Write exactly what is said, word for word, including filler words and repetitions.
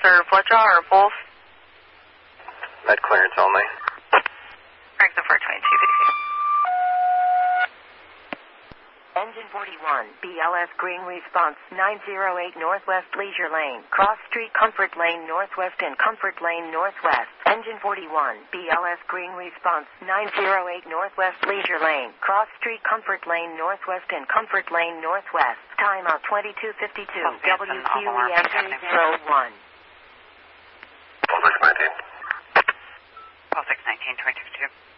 or Fletcher or both? Med clearance only. Correct the four twenty-two fifty-two. Engine forty-one, B L S Green Response nine oh eight Northwest Leisure Lane, Cross Street Comfort Lane Northwest and Comfort Lane Northwest. Engine forty-one, B L S Green Response nine oh eight Northwest Leisure Lane, Cross Street Comfort Lane Northwest and Comfort Lane Northwest. Time out twenty-two fifty-two, W Q E M zero one. Pulse six nineteen. Pulse six nineteen, twenty-two fifty-two.